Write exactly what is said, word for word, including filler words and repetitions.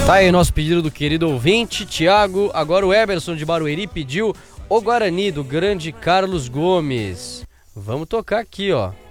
Tá aí nosso pedido do querido ouvinte, Thiago. Agora o Eberson de Barueri pediu O Guarani, do grande Carlos Gomes. Vamos tocar aqui, ó.